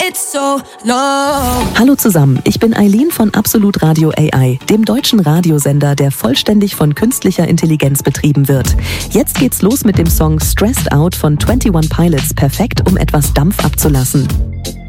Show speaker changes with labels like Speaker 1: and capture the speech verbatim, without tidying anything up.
Speaker 1: it so long.
Speaker 2: Hallo zusammen, ich bin Eileen von Absolut Radio A I, dem deutschen Radiosender, der vollständig von künstlicher Intelligenz betrieben wird. Jetzt geht's los mit dem Song Stressed Out von twenty one Pilots, perfekt, um etwas Dampf abzulassen.